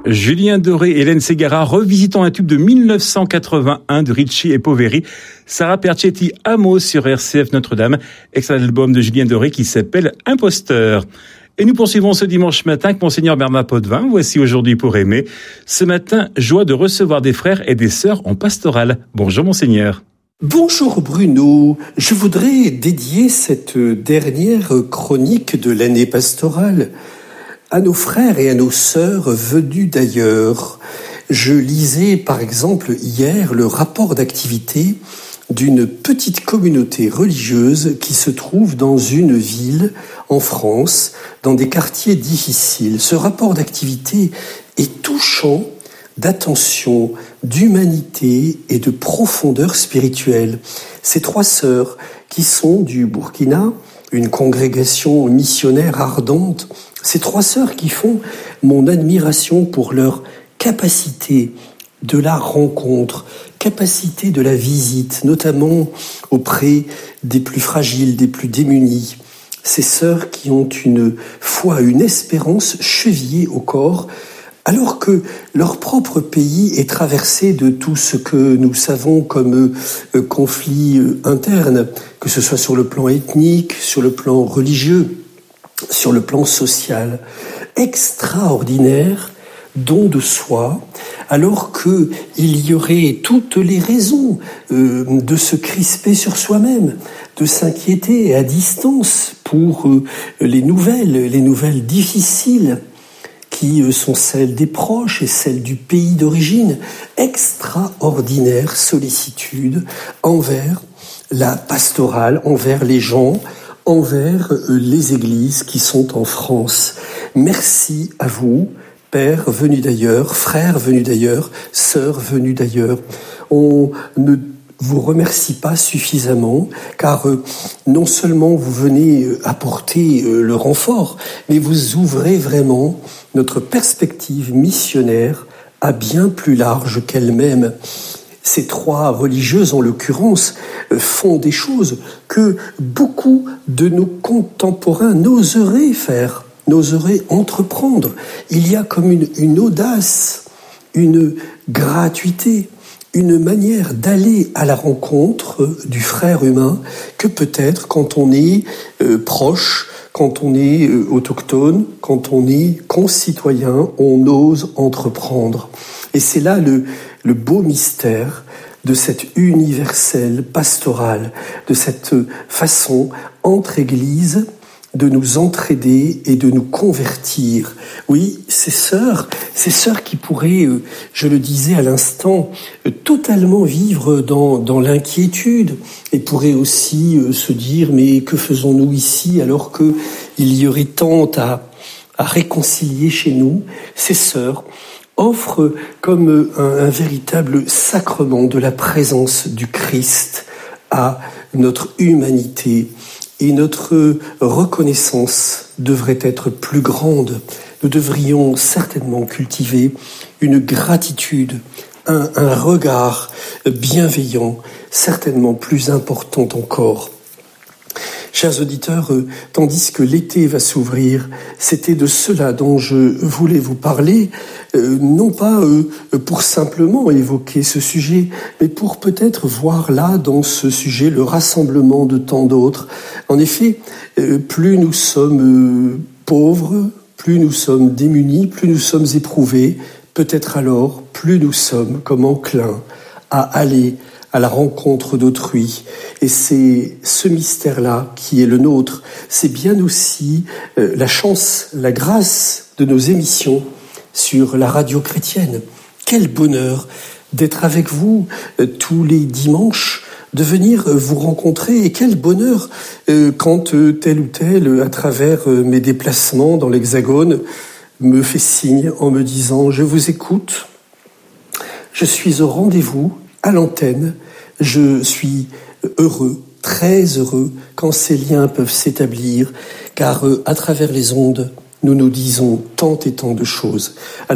Julien Doré et Hélène Ségara revisitant un tube de 1981 de Ricci et Poveri, Sarah Perchetti Amo sur RCF Notre-Dame, extrait l'album de Julien Doré qui s'appelle Imposteur. Et nous poursuivons ce dimanche matin avec Monseigneur Bernard Potvin. Voici aujourd'hui pour aimer. Ce matin, joie de recevoir des frères et des sœurs en pastoral. Bonjour Monseigneur. Bonjour Bruno, je voudrais dédier cette dernière chronique de l'année pastorale à nos frères et à nos sœurs venus d'ailleurs. Je lisais par exemple hier le rapport d'activité d'une petite communauté religieuse qui se trouve dans une ville en France, dans des quartiers difficiles. Ce rapport d'activité est touchant d'attention, d'humanité et de profondeur spirituelle. Ces trois sœurs qui sont du Burkina, une congrégation missionnaire ardente, ces trois sœurs qui font mon admiration pour leur capacité de la rencontre, capacité de la visite, notamment auprès des plus fragiles, des plus démunis. Ces sœurs qui ont une foi, une espérance chevillée au corps, alors que leur propre pays est traversé de tout ce que nous savons comme conflits internes, que ce soit sur le plan ethnique, sur le plan religieux, sur le plan social. Extraordinaire don de soi, alors que il y aurait toutes les raisons de se crisper sur soi-même, de s'inquiéter à distance pour les nouvelles difficiles, qui sont celles des proches et celles du pays d'origine. Extraordinaire sollicitude envers la pastorale, envers les gens, envers les églises qui sont en France. Merci à vous, pères venus d'ailleurs, frères venus d'ailleurs, sœurs venues d'ailleurs. On ne vous remercie pas suffisamment, car non seulement vous venez apporter le renfort, mais vous ouvrez vraiment notre perspective missionnaire à bien plus large qu'elle-même. Ces trois religieuses, en l'occurrence, font des choses que beaucoup de nos contemporains n'oseraient faire, n'oseraient entreprendre. Il y a comme une audace, une gratuité, une manière d'aller à la rencontre du frère humain que peut-être quand on est proche, quand on est autochtone, quand on est concitoyen, on ose entreprendre. Et c'est là le beau mystère de cette universelle pastorale, de cette façon entre églises de nous entraider et de nous convertir. Oui, ces sœurs qui pourraient, je le disais à l'instant, totalement vivre dans l'inquiétude et pourraient aussi se dire « mais que faisons-nous ici alors qu'il y aurait tant à réconcilier chez nous ?» Ces sœurs offrent comme un véritable sacrement de la présence du Christ à notre humanité. Et notre reconnaissance devrait être plus grande. Nous devrions certainement cultiver une gratitude, un regard bienveillant, certainement plus important encore. Chers auditeurs, tandis que l'été va s'ouvrir, c'était de cela dont je voulais vous parler, non pas pour simplement évoquer ce sujet, mais pour peut-être voir là, dans ce sujet, le rassemblement de tant d'autres. En effet, plus nous sommes pauvres, plus nous sommes démunis, plus nous sommes éprouvés, peut-être alors, plus nous sommes comme enclins à aller à la rencontre d'autrui. Et c'est ce mystère-là qui est le nôtre. C'est bien aussi la chance, la grâce de nos émissions sur la radio chrétienne. Quel bonheur d'être avec vous tous les dimanches, de venir vous rencontrer. Et quel bonheur quand tel ou tel, à travers mes déplacements dans l'Hexagone, me fait signe en me disant « Je vous écoute, je suis au rendez-vous, à l'antenne, je suis heureux, très heureux quand ces liens peuvent s'établir, car à travers les ondes, nous nous disons tant et tant de choses. »